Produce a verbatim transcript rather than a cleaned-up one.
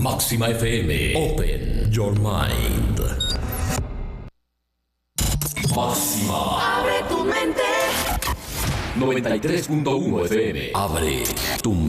Máxima F M. Open your mind. Máxima. Abre tu mente. noventa y tres punto uno F M. Abre tu mente.